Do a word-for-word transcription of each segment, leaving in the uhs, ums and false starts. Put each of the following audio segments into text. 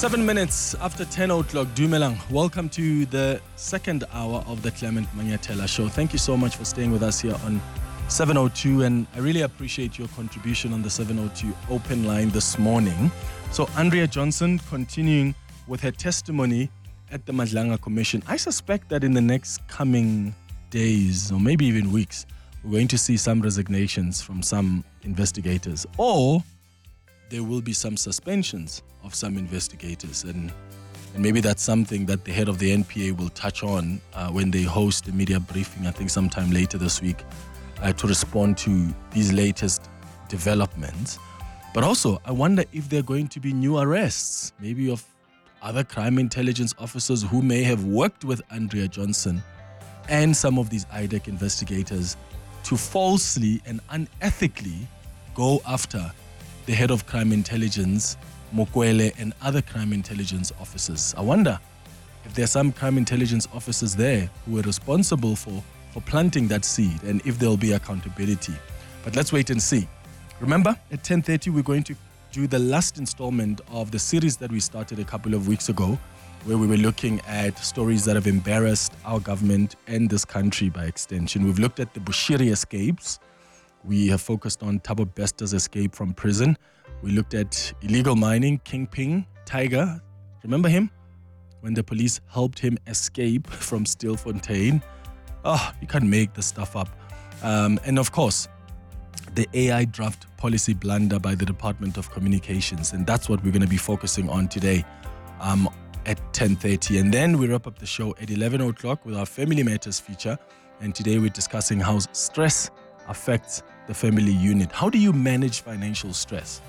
Seven minutes after ten o'clock, Dumelang. Welcome to the second hour of the Clement Manyatela Show. Thank you so much for staying with us here on seven oh two, and I really appreciate your contribution on the seven oh two open line this morning. So Andrea Johnson continuing with her testimony at the Madlanga Commission. I suspect that in the next coming days, or maybe even weeks, we're going to see some resignations from some investigators, or there will be some suspensions of some investigators, and and maybe that's something that the head of the N P A will touch on uh, when they host a media briefing, I think sometime later this week, uh, to respond to these latest developments. But also, I wonder if there are going to be new arrests, maybe of other crime intelligence officers who may have worked with Andrea Johnson and some of these I D E C investigators to falsely and unethically go after the head of crime intelligence, Mokwele, and other crime intelligence officers. I wonder if there are some crime intelligence officers there who were responsible for, for planting that seed, and if there'll be accountability. But let's wait and see. Remember, at ten thirty, we're going to do the last installment of the series that we started a couple of weeks ago, where we were looking at stories that have embarrassed our government and this country by extension. We've looked at the Bushiri escapes. We have focused on Thabo Bester's escape from prison. We looked at illegal mining, Kingpin, Tiger. Remember him? When the police helped him escape from Stilfontein. Oh, you can't make this stuff up. Um, and of course, the A I draft policy blunder by the Department of Communications. And that's what we're going to be focusing on today um, at ten thirty. And then we wrap up the show at eleven o'clock with our Family Matters feature. And today we're discussing how stress affects the family unit. How do you manage financial stress?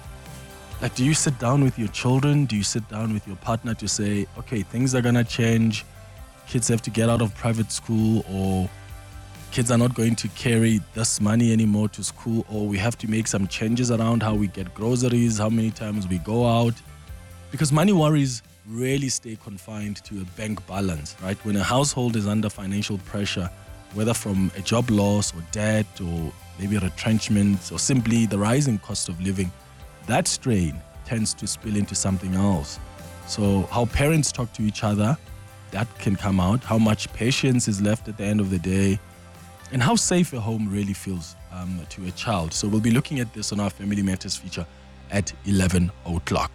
Like, do you sit down with your children? Do you sit down with your partner to say, okay, things are going to change. Kids have to get out of private school, or kids are not going to carry this money anymore to school, or we have to make some changes around how we get groceries, how many times we go out. Because money worries really stay confined to a bank balance, right? When a household is under financial pressure, whether from a job loss or debt or maybe retrenchment or simply the rising cost of living, that strain tends to spill into something else. So how parents talk to each other, that can come out. How much patience is left at the end of the day, and how safe a home really feels um, to a child. So we'll be looking at this on our Family Matters feature at eleven o'clock.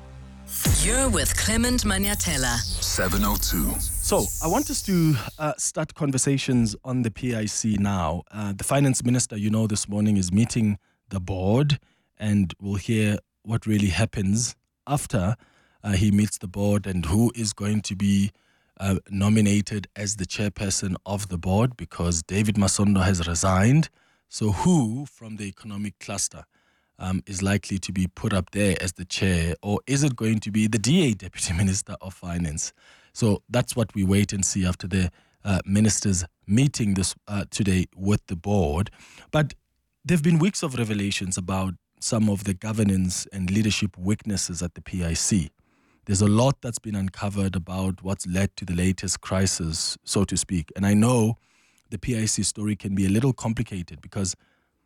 You're with Clement Manyatela. seven oh two. So I want us to uh, start conversations on the P I C now. Uh, the finance minister, you know, this morning is meeting the board, and we'll hear what really happens after uh, he meets the board and who is going to be uh, nominated as the chairperson of the board, because David Masondo has resigned. So who from the economic cluster um, is likely to be put up there as the chair, or is it going to be the D A, Deputy Minister of Finance? So that's what we wait and see after the uh, ministers meeting this uh, today with the board. But there have been weeks of revelations about some of the governance and leadership weaknesses at the P I C. There's a lot that's been uncovered about what's led to the latest crisis, so to speak. And I know the P I C story can be a little complicated because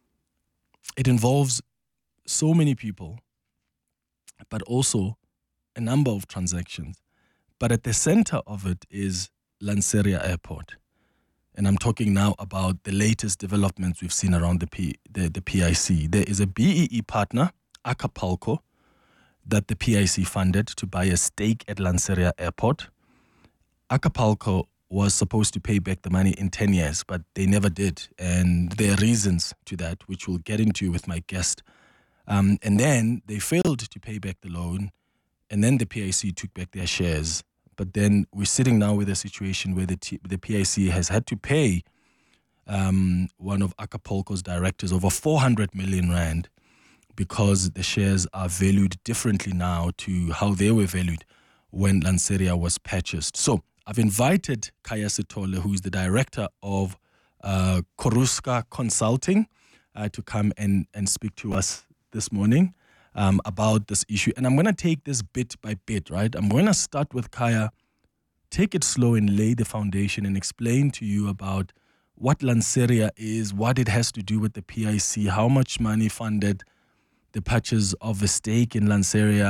it involves so many people, but also a number of transactions. But at the center of it is Lanseria Airport. And I'm talking now about the latest developments we've seen around the, P, the, the P I C. There is a B E E partner, Acapulco, that the P I C funded to buy a stake at Lanseria Airport. Acapulco was supposed to pay back the money in ten years, but they never did. And there are reasons to that, which we'll get into with my guest. Um, and then they failed to pay back the loan, and then the P I C took back their shares. But then we're sitting now with a situation where the T- the P I C has had to pay um, one of Acapulco's directors over four hundred million rand because the shares are valued differently now to how they were valued when Lanseria was purchased. So I've invited Kaya Sitole, who is the director of uh, Koruska Consulting, uh, to come and, and speak to us this morning. Um, about this issue. And I'm going to take this bit by bit, right? I'm going to start with Kaya, take it slow and lay the foundation and explain to you about what Lanseria is, what it has to do with the P I C, how much money funded the purchase of a stake in Lanseria,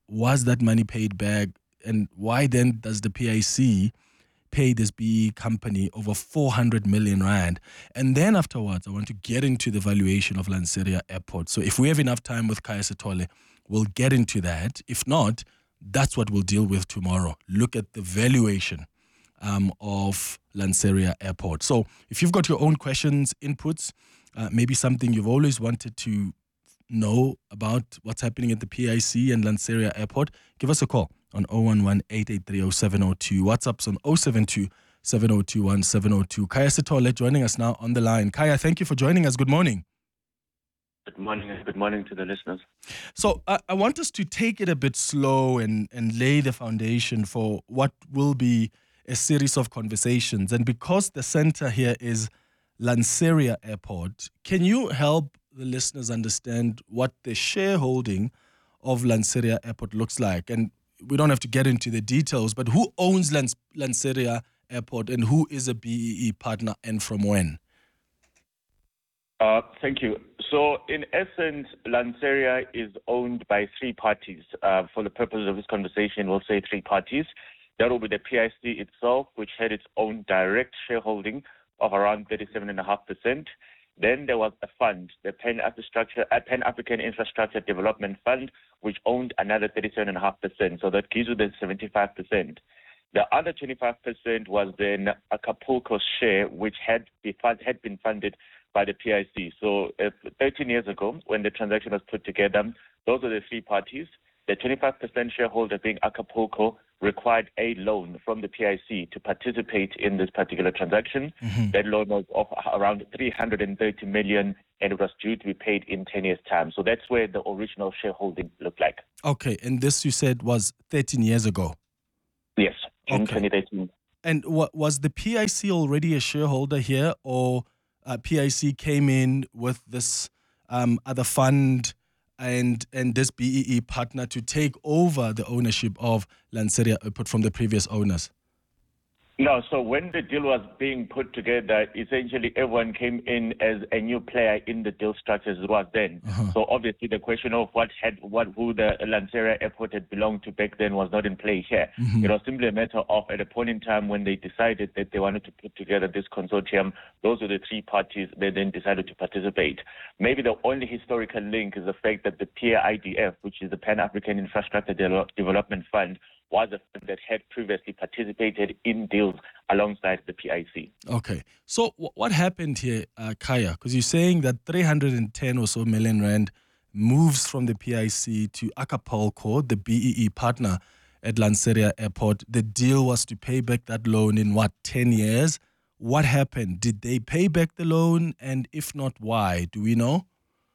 was that money paid back? And why then does the P I C pay this B E company over four hundred million rand? And then afterwards, I want to get into the valuation of Lanseria Airport. So if we have enough time with Khaya Sithole, we'll get into that. If not, that's what we'll deal with tomorrow. Look at the valuation um, of Lanseria Airport. So if you've got your own questions, inputs, uh, maybe something you've always wanted to know about what's happening at the P I C and Lanseria Airport, give us a call on zero one one, eight eight three, zero seven zero two. WhatsApp's on zero seven two, seven zero two one, seven zero two. Khaya Sithole joining us now on the line. Khaya, thank you for joining us. Good morning. Good morning, and good morning to the listeners. So uh, I want us to take it a bit slow and, and lay the foundation for what will be a series of conversations. And because the center here is Lanseria Airport, can you help the listeners understand what the shareholding of Lanseria Airport looks like? And we don't have to get into the details, but who owns Lans- Lanseria Airport and who is a B E E partner and from when? Uh, thank you. So, in essence, Lanseria is owned by three parties. Uh, for the purpose of this conversation, we'll say three parties. That will be the P I C itself, which had its own direct shareholding of around thirty-seven point five percent. Then there was a fund, the Pan Infrastructure, uh, Pan African Infrastructure Development Fund, which owned another thirty-seven point five percent. So that gives you the seventy-five percent. The other twenty-five percent was then Acapulco's share, which had, be fund, had been funded by the P I C. So uh, thirteen years ago, when the transaction was put together, those are the three parties. The twenty-five percent shareholder, being Acapulco, required a loan from the P I C to participate in this particular transaction. Mm-hmm. That loan was of around three hundred thirty million, and it was due to be paid in ten years' time. So that's where the original shareholding looked like. Okay, and this you said was thirteen years ago? Yes, June okay. twenty thirteen. And what, was the P I C already a shareholder here, or uh, P I C came in with this um, other fund and and this B E E partner to take over the ownership of Lanseria Airport from the previous owners? No, so when the deal was being put together, essentially everyone came in as a new player in the deal structure as it was then. Uh-huh. So obviously the question of what had what who the Lanseria Airport had belonged to back then was not in play here. Mm-hmm. It was simply a matter of, at a point in time when they decided that they wanted to put together this consortium, those were the three parties that then decided to participate. Maybe the only historical link is the fact that the P I D F, which is the Pan African Infrastructure De- Development Fund, was a fund that had previously participated in deals alongside the P I C. Okay. So w- what happened here, uh, Khaya? Because you're saying that three hundred ten or so million rand moves from the P I C to Acapulco, the B E E partner at Lanseria Airport. The deal was to pay back that loan in, what, ten years? What happened? Did they pay back the loan? And if not, why? Do we know?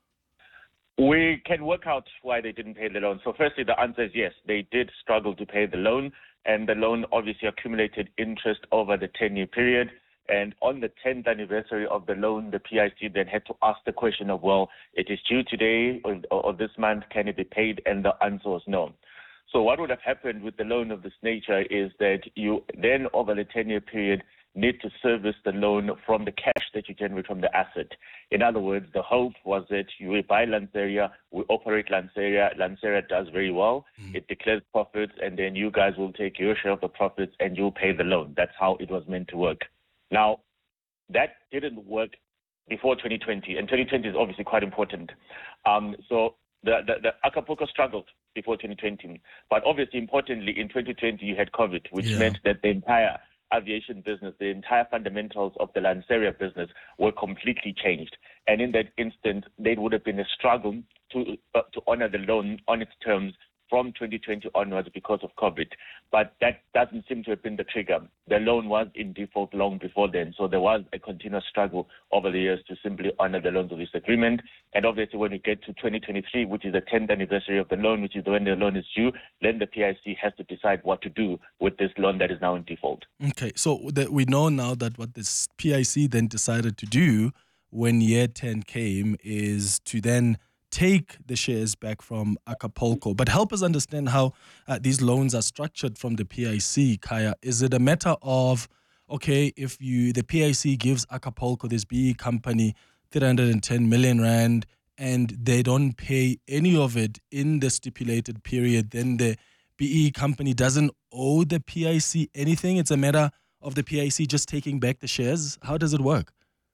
We can work out why they didn't pay the loan. So firstly, the answer is yes, they did struggle to pay the loan, and the loan obviously accumulated interest over the ten-year period. And on the tenth anniversary of the loan, the P I C then had to ask the question of, well, it is due today or, or this month, can it be paid? And the answer was no. So what would have happened with the loan of this nature is that you then, over the ten-year period, need to service the loan from the cash that you generate from the asset. In other words, the hope was that you will buy Lanseria, we operate Lanseria, Lanseria does very well, mm. it declares profits, and then you guys will take your share of the profits and you'll pay the loan. That's how it was meant to work. Now, that didn't work before twenty twenty, and twenty twenty is obviously quite important. Um, so the, the, the Acapulco struggled before twenty twenty, but obviously importantly in twenty twenty you had COVID, which yeah. meant that the entire aviation business, the entire fundamentals of the Lanseria business were completely changed. And in that instance, there would have been a struggle to uh, to honor the loan on its terms from twenty twenty onwards because of COVID. But that doesn't seem to have been the trigger. The loan was in default long before then. So there was a continuous struggle over the years to simply honor the loans of this agreement. And obviously when we get to twenty twenty-three, which is the tenth anniversary of the loan, which is when the loan is due, then the P I C has to decide what to do with this loan that is now in default. Okay, so that we know now that what this P I C then decided to do when year ten came is to then take the shares back from Acapulco. But help us understand how uh, these loans are structured from the P I C, Khaya. Is it a matter of, okay, if you the P I C gives Acapulco, this B E company, three hundred ten million rand, and they don't pay any of it in the stipulated period, then the B E company doesn't owe the P I C anything? It's a matter of the P I C just taking back the shares? How does it work?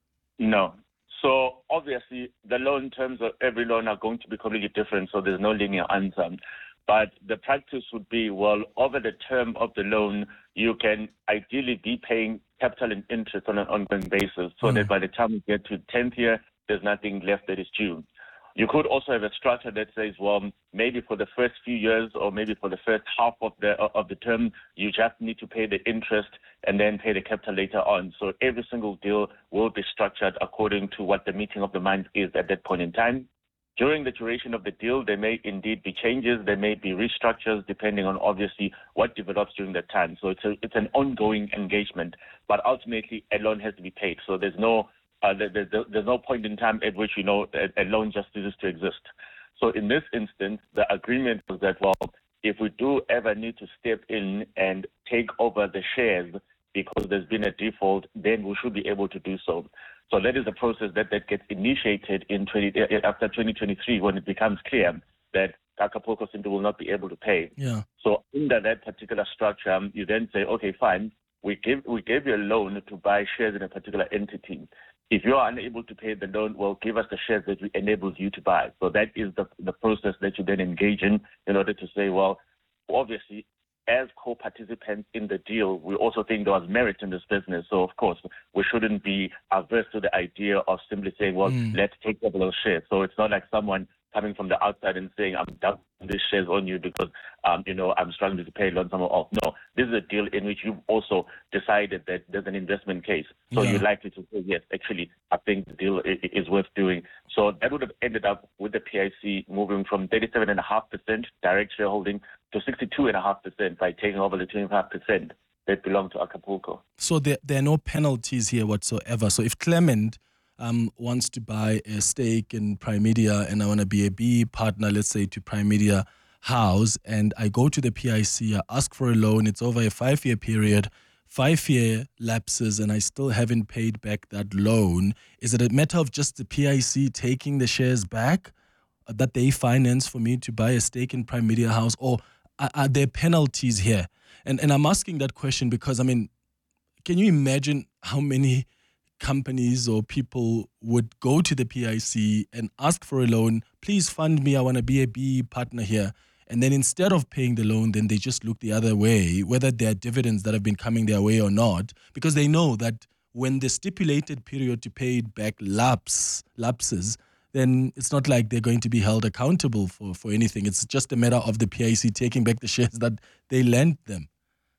No. So obviously, the loan terms of every loan are going to be completely different, so there's no linear answer. But the practice would be, well, over the term of the loan, you can ideally be paying capital and interest on an ongoing basis, so mm. that by the time you get to the tenth year, there's nothing left that is due. You could also have a structure that says, well, maybe for the first few years or maybe for the first half of the of the term, you just need to pay the interest and then pay the capital later on. So every single deal will be structured according to what the meeting of the minds is at that point in time. During the duration of the deal, there may indeed be changes, there may be restructures, depending on obviously what develops during that time. So it's a, it's an ongoing engagement, but ultimately a loan has to be paid. So there's no Uh, there, there, there's no point in time at which, you know, a, a loan just ceases to exist. So in this instance, the agreement was that, well, if we do ever need to step in and take over the shares because there's been a default, then we should be able to do so. So that is a process that, that gets initiated in twenty, after twenty twenty-three when it becomes clear that Acapulco simply will not be able to pay. Yeah. So under that particular structure, you then say, okay, fine, we give we gave you a loan to buy shares in a particular entity. If you are unable to pay the loan, well, give us the shares that we enabled you to buy. So that is the the process that you then engage in in order to say, well, obviously, as co-participants in the deal, we also think there was merit in this business. So, of course, we shouldn't be averse to the idea of simply saying, well, mm. let's take over those shares. So it's not like someone coming from the outside and saying, I'm dumping these shares on you because, um, you know, I'm struggling to pay loan someone off. No, this is a deal in which you've also decided that there's an investment case. So yeah. you're likely to say, yes, actually, I think the deal is worth doing. So that would have ended up with the P I C moving from thirty-seven point five percent direct shareholding to sixty-two point five percent by taking over the twenty-five percent that belong to Acapulco. So there, there are no penalties here whatsoever. So if Clement um, wants to buy a stake in Primedia and I want to be a B partner, let's say, to Primedia House, and I go to the P I C, I ask for a loan, it's over a five-year period, five-year lapses, and I still haven't paid back that loan, is it a matter of just the P I C taking the shares back that they finance for me to buy a stake in Primedia House, or are, are there penalties here? And and I'm asking that question because, I mean, can you imagine how many companies or people would go to the P I C and ask for a loan, please fund me, I want to be a B partner here. And then instead of paying the loan, then they just look the other way, whether there are dividends that have been coming their way or not, because they know that when the stipulated period to pay it back lapse, lapses, then it's not like they're going to be held accountable for, for anything. It's just a matter of the P I C taking back the shares that they lent them.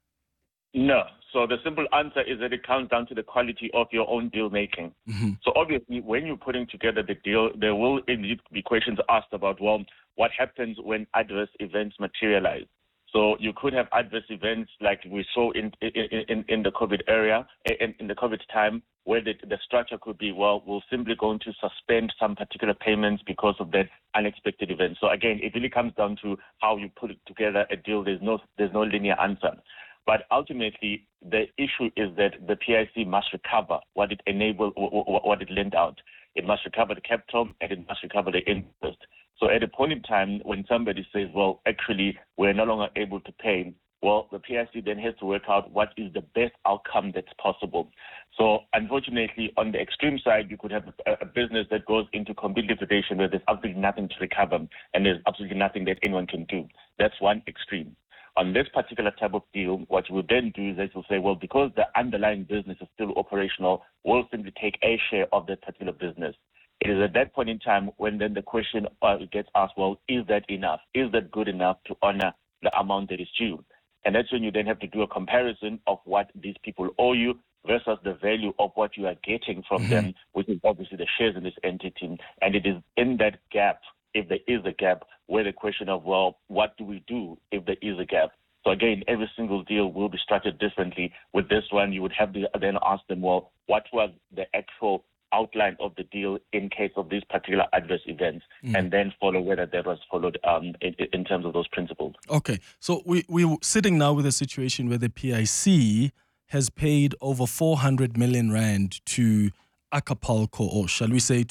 No. So the simple answer is that it comes down to the quality of your own deal making. Mm-hmm. So obviously, when you're putting together the deal, there will indeed be questions asked about, well, what happens when adverse events materialize? So you could have adverse events like we saw in in, in the COVID area, in, in the COVID time, where the, the structure could be, well, we're simply going to suspend some particular payments because of that unexpected event. So again, it really comes down to how you put together a deal. There's no there's no linear answer. But ultimately, the issue is that the P I C must recover what it enabled, what it lent out. It must recover the capital and it must recover the interest. So at a point in time when somebody says, well, actually, we're no longer able to pay, well, the P I C then has to work out what is the best outcome that's possible. So unfortunately, on the extreme side, you could have a, a business that goes into complete liquidation where there's absolutely nothing to recover and there's absolutely nothing that anyone can do. That's one extreme. On this particular type of deal, what you would then do is that you'll say, well, because the underlying business is still operational, we'll simply take a share of that particular business. It is at that point in time when then the question uh, gets asked, well, is that enough? Is that good enough to honor the amount that is due? And that's when you then have to do a comparison of what these people owe you versus the value of what you are getting from mm-hmm. them, which is obviously the shares in this entity. And it is in that gap, if there is a gap, where the question of, well, what do we do if there is a gap? So again, every single deal will be structured differently. With this one, you would have to then ask them, well, what was the actual outline of the deal in case of these particular adverse events, mm. and then follow whether that was followed um, in, in terms of those principles. Okay, so we, we're sitting now with a situation where the P I C has paid over four hundred million rand to Acapulco, or shall we say to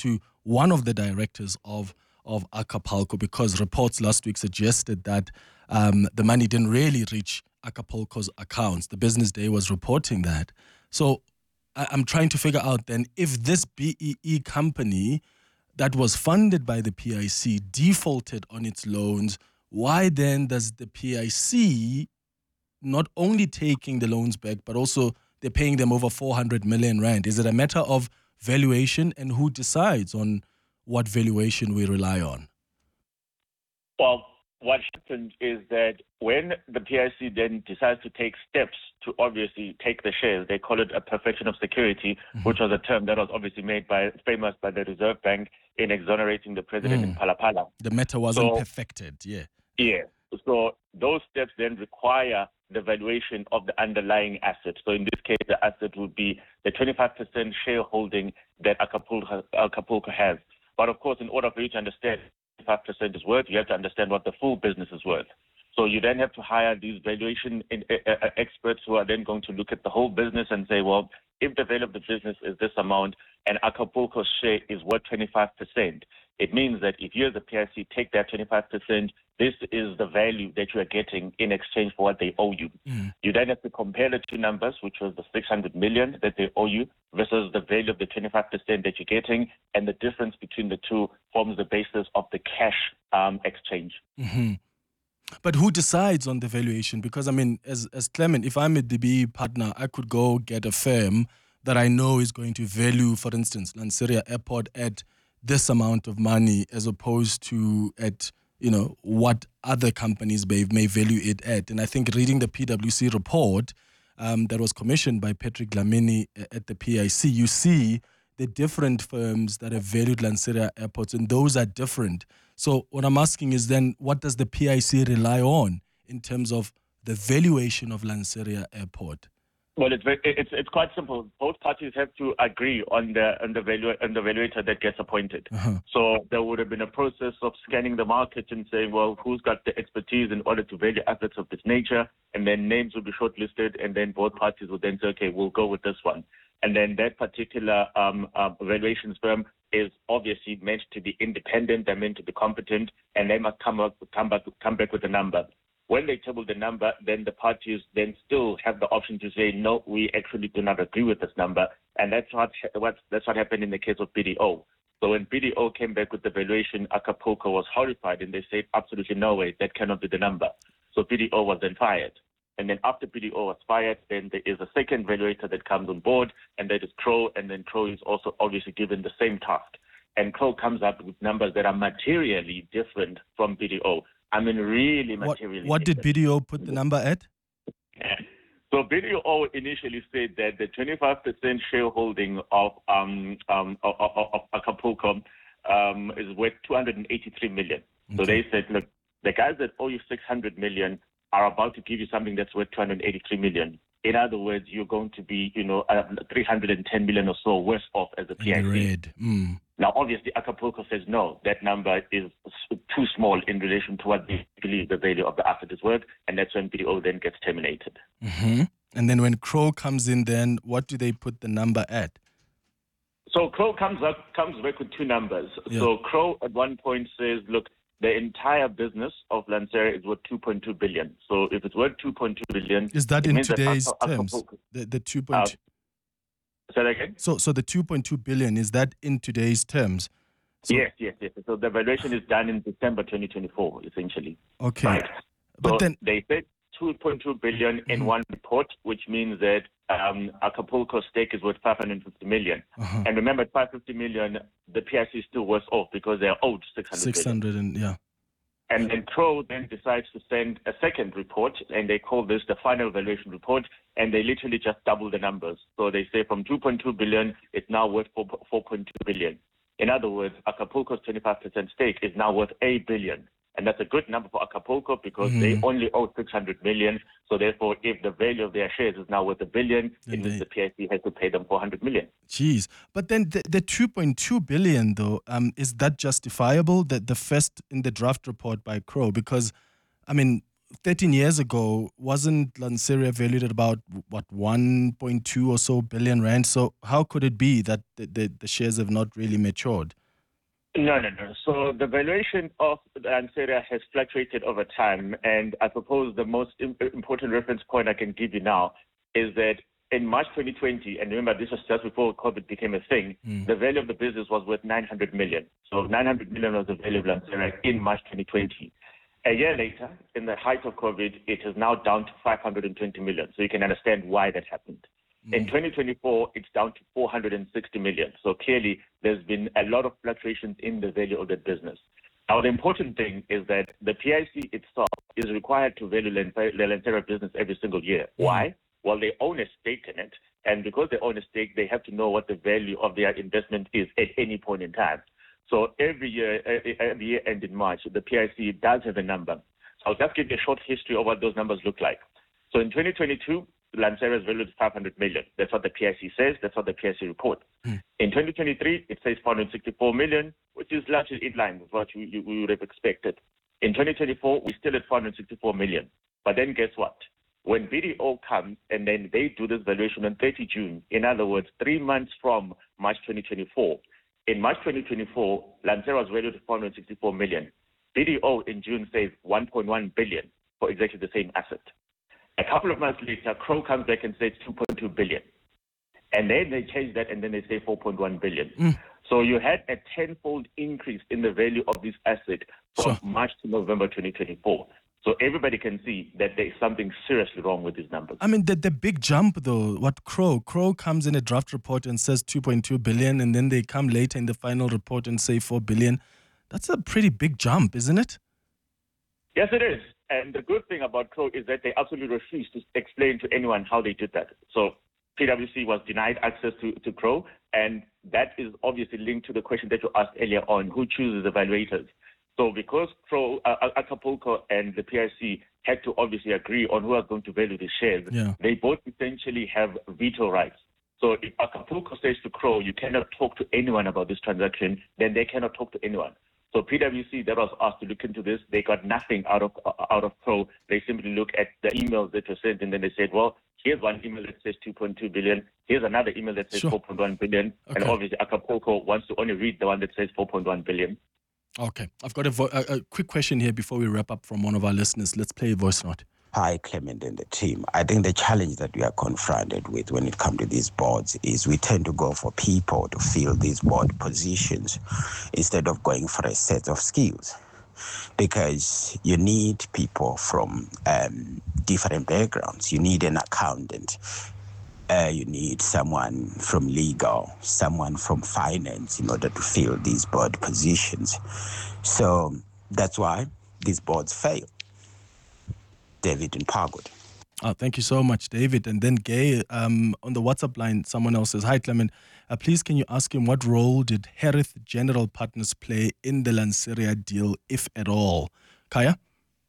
one of the directors of, of Acapulco, because reports last week suggested that um, the money didn't really reach Acapulco's accounts. The Business Day was reporting that. So I, I'm trying to figure out then if this B E E company that was funded by the P I C defaulted on its loans, why then does the P I C not only taking the loans back, but also they're paying them over four hundred million rand? Is it a matter of valuation, and who decides on what valuation we rely on? Well, what happened is that when the P I C then decides to take steps to obviously take the shares, they call it a perfection of security, mm-hmm. which was a term that was obviously made by famous by the Reserve Bank in exonerating the president mm. in Palapala. The matter wasn't so, perfected, yeah. Yeah. So those steps then require the valuation of the underlying asset. So in this case, the asset would be the twenty-five percent shareholding that Acapulco, Acapulco has. But of course, in order for you to understand what twenty-five percent is worth, you have to understand what the full business is worth. So you then have to hire these valuation in, uh, uh, experts who are then going to look at the whole business and say, well, if the value of the business is this amount and Acapulco's share is worth twenty-five percent, it means that if you as a P I C take that twenty-five percent, this is the value that you are getting in exchange for what they owe you. Mm. You then have to compare the two numbers, which was the six hundred million that they owe you versus the value of the twenty-five percent that you're getting, and the difference between the two forms the basis of the cash um, exchange. Mm-hmm. But who decides on the valuation? Because, I mean, as as Clement, if I'm a D B E partner, I could go get a firm that I know is going to value, for instance, Lanseria Airport at this amount of money as opposed to at, you know, what other companies may, may value it at. And I think reading the P W C report um, that was commissioned by Patrick Dlamini at the P I C, you see the different firms that have valued Lanseria Airports, and those are different. So what I'm asking is then, what does the P I C rely on in terms of the valuation of Lanseria Airport? Well, it's very, it's it's quite simple. Both parties have to agree on the on the value on the valuator that gets appointed. Uh-huh. So there would have been a process of scanning the market and saying, well, who's got the expertise in order to value assets of this nature, and then names will be shortlisted, and then both parties will then say, okay, we'll go with this one. And then that particular um, uh, valuations firm is obviously meant to be independent. They're meant to be competent, and they must come up, come back, come back with a number. When they table the number, then the parties then still have the option to say, no, we actually do not agree with this number. And that's what, what that's what happened in the case of B D O. So when B D O came back with the valuation, Acapulco was horrified, and they said, absolutely no way, that cannot be the number. So B D O was then fired. And then after B D O was fired, then there is a second valuator that comes on board, and that is Crowe, and then Crowe is also obviously given the same task. And Crowe comes up with numbers that are materially different from B D O. I mean, really materially What, what did B D O put the number at? So B D O initially said that the twenty-five percent shareholding of um, um, of, of, of Acapulco um, is worth two hundred eighty-three million. Okay. So they said, look, the guys that owe you six hundred million are about to give you something that's worth two hundred eighty-three million. In other words, you're going to be, you know, uh, three hundred ten million or so worse off as a P I C. Mm. Now, obviously, Acapulco says no, that number is too small in relation to what they believe the value of the asset is worth, and that's when B D O then gets terminated. Mm-hmm. And then when Crowe comes in, then what do they put the number at? So Crowe comes up, comes back with two numbers. Yeah. So Crowe at one point says, look, the entire business of Lanseria is worth two point two billion. So if it's worth two point two billion, is that in today's that terms? Acapulco, the the two point two. Uh, say that again. So so the two point two billion, is that in today's terms? So, yes, yes, yes. So the valuation is done in December twenty twenty-four, essentially. Okay. Right. But so then they said two point two billion in mm-hmm. one report, which means that um, Acapulco's stake is worth five hundred fifty million. Uh-huh. And remember, at five hundred fifty million, the P I C is still worse off because they're owed six hundred. Six hundred, and yeah. And then Crowe then decides to send a second report, and they call this the final valuation report, and they literally just double the numbers. So they say from two point two billion, it's now worth four point two billion. In other words, Acapulco's twenty-five percent stake is now worth a billion. And that's a good number for Acapulco because mm-hmm. they only owe six hundred million. So therefore, if the value of their shares is now worth a billion, it means the P I C has to pay them four hundred million. Jeez. But then the, the two point two billion, though, um, is that justifiable? That the first in the draft report by Crowe? Because, I mean, thirteen years ago, wasn't Lanseria valued at about, what, one point two or so billion rand? So how could it be that the, the, the shares have not really matured? No, no, no. So the valuation of Lanseria has fluctuated over time, and I suppose the most important reference point I can give you now is that in March twenty twenty, and remember this was just before COVID became a thing, mm. the value of the business was worth nine hundred million. So nine hundred million was the value of Lanseria in March twenty twenty. A year later, in the height of COVID, it is now down to five hundred twenty million. So you can understand why that happened. Mm. In twenty twenty-four, it's down to four hundred sixty million. So clearly, there's been a lot of fluctuations in the value of that business. Now, the important thing is that the P I C itself is required to value the Lanseria business every single year. Mm. Why? Well, they own a stake in it. And because they own a stake, they have to know what the value of their investment is at any point in time. So every year, every year end in March, the P I C does have a number. So I'll just give you a short history of what those numbers look like. So in twenty twenty-two, Lanseria is valued at five hundred million. That's what the P I C says. That's what the P I C report. Mm. In twenty twenty-three, it says four hundred sixty-four million, which is largely in line with what you, you, we would have expected. In twenty twenty-four, we're still at four hundred sixty-four million. But then guess what? When B D O comes and then they do this valuation on thirtieth of June, in other words, three months from March twenty twenty-four, in March twenty twenty-four, Lanseria was valued at four hundred sixty-four million. B D O in June says one point one billion for exactly the same asset. A couple of months later, Crowe comes back and says two point two billion. And then they change that and then they say four point one billion. Mm. So you had a tenfold increase in the value of this asset from sure. March to November twenty twenty-four. So everybody can see that there is something seriously wrong with these numbers. I mean, the, the big jump, though, what Crowe? Crowe comes in a draft report and says two point two billion, and then they come later in the final report and say four billion. That's a pretty big jump, isn't it? Yes, it is. And the good thing about Crowe is that they absolutely refuse to explain to anyone how they did that. So P W C was denied access to, to Crowe, and that is obviously linked to the question that you asked earlier on, who chooses the evaluators. So because Crowe, uh, Acapulco and the P I C had to obviously agree on who was going to value the shares, yeah. they both essentially have veto rights. So if Acapulco says to Crowe, you cannot talk to anyone about this transaction, then they cannot talk to anyone. So P W C that was asked to look into this, they got nothing out of uh, out of Crowe. They simply look at the emails that were sent, and then they said, well, here's one email that says two point two billion. Here's another email that says sure. four point one billion. Okay. And obviously Acapulco wants to only read the one that says four point one billion. Okay. I've got a, vo- a, a quick question here before we wrap up from one of our listeners. Let's play a voice note. Hi, Clement and the team. I think the challenge that we are confronted with when it comes to these boards is we tend to go for people to fill these board positions instead of going for a set of skills, because you need people from um, different backgrounds. You need an accountant. Uh, you need someone from legal, someone from finance in order to fill these board positions. So that's why these boards fail. David in Parkwood. Oh, thank you so much, David. And then Gay, um, on the WhatsApp line, someone else says, hi, Clement. Uh, please, can you ask him what role did Harith General Partners play in the Lanseria deal, if at all? Kaya?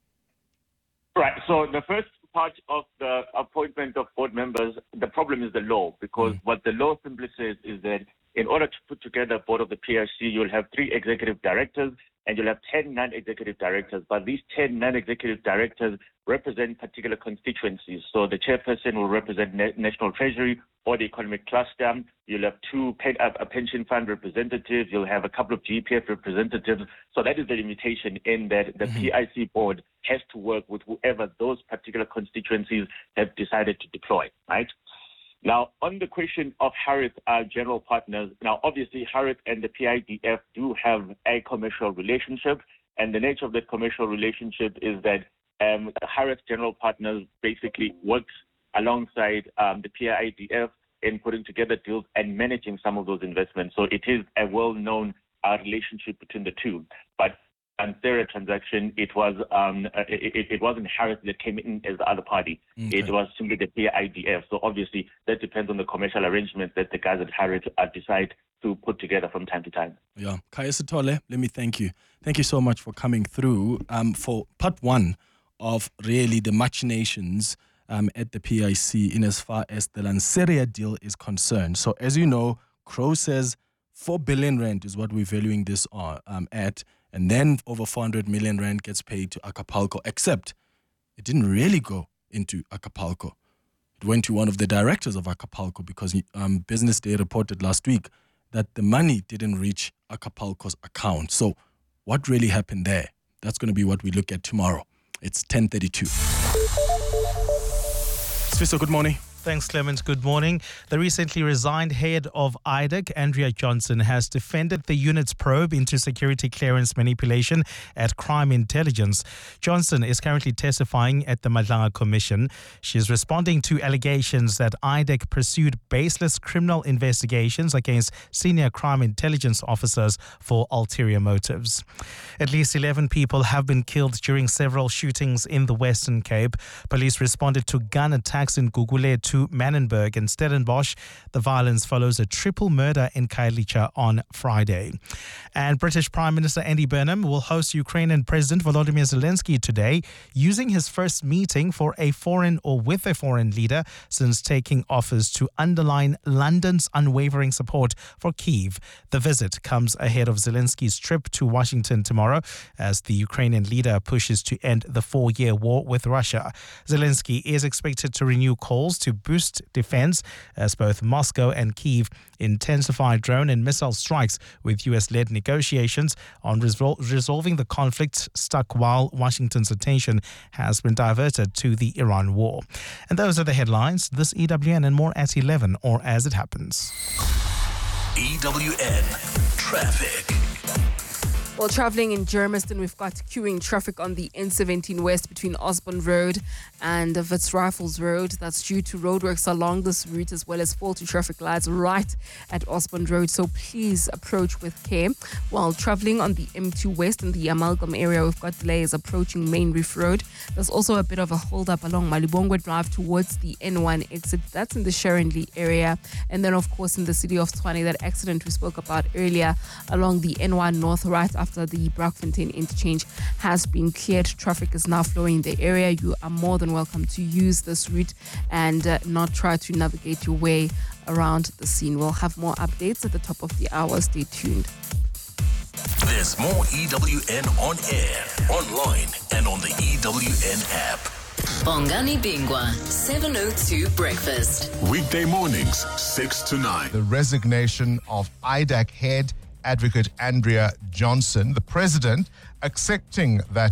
Right. So the first part of the appointment of board members, the problem is the law, because mm. what the law simply says is that in order to put together a board of the P I C, you'll have three executive directors and you'll have ten non-executive directors. But these ten non-executive directors represent particular constituencies. So the chairperson will represent Na- National Treasury or the Economic Cluster. You'll have two pen- uh, pension fund representatives. You'll have a couple of G P F representatives. So that is the limitation, in that the mm-hmm. P I C board has to work with whoever those particular constituencies have decided to deploy, right? Now, on the question of Harith uh, General Partners, now obviously Harith and the P I D F do have a commercial relationship, and the nature of that commercial relationship is that um, Harith General Partners basically works alongside um, the P I D F in putting together deals and managing some of those investments. So it is a well-known uh, relationship between the two. But Lanseria transaction, it was um, it, it wasn't Harith that came in as the other party. Okay. It was simply the P I D F. So obviously that depends on the commercial arrangements that the guys at Harith uh, decide to put together from time to time. Yeah, Kaya Sithole, let me thank you. Thank you so much for coming through um, for part one of really the machinations um, at the P I C in as far as the Lanseria deal is concerned. So as you know, Crowe says four billion rand is what we're valuing this on, um, at. And then over four hundred million rand gets paid to Acapulco, except it didn't really go into Acapulco. It went to one of the directors of Acapulco, because um, Business Day reported last week that the money didn't reach Acapulco's account. So what really happened there? That's going to be what we look at tomorrow. It's ten thirty-two. Sfiso, good morning. Thanks, Clement. Good morning. The recently resigned head of I D A C, Andrea Johnson, has defended the unit's probe into security clearance manipulation at Crime Intelligence. Johnson is currently testifying at the Madlanga Commission. She is responding to allegations that I D A C pursued baseless criminal investigations against senior crime intelligence officers for ulterior motives. At least eleven people have been killed during several shootings in the Western Cape. Police responded to gun attacks in Gugulethu to Manenberg and Stellenbosch. The violence follows a triple murder in Khayelitsha on Friday. And British Prime Minister Andy Burnham will host Ukrainian President Volodymyr Zelensky today, using his first meeting for a foreign or with a foreign leader since taking office to underline London's unwavering support for Kyiv. The visit comes ahead of Zelensky's trip to Washington tomorrow as the Ukrainian leader pushes to end the four-year war with Russia. Zelensky is expected to renew calls to boost defense as both Moscow and Kyiv intensify drone and missile strikes with U S-led negotiations on resol- resolving the conflict stuck while Washington's attention has been diverted to the Iran war. And those are the headlines. This E W N and more at eleven or as it happens. E W N Traffic. Well, travelling in Germiston, we've got queuing traffic on the N seventeen West between Osborne Road and Wits Rifles Road. That's due to roadworks along this route as well as faulty traffic lights right at Osborne Road. So please approach with care. While travelling on the M two West in the Amalgam area, we've got delays approaching Main Reef Road. There's also a bit of a hold-up along Malibongwe Drive towards the N one exit. That's in the Sharon Lee area. And then, of course, in the city of Tshwane, that accident we spoke about earlier along the N one North right after after the Braakfontein interchange has been cleared. Traffic is now flowing in the area. You are more than welcome to use this route and uh, not try to navigate your way around the scene. We'll have more updates at the top of the hour. Stay tuned. There's more E W N on air, online, and on the E W N app. Bongani Bingwa, seven oh two Breakfast. Weekday mornings, six to nine. The resignation of I D A C head Advocate Andrea Johnson, the president accepting that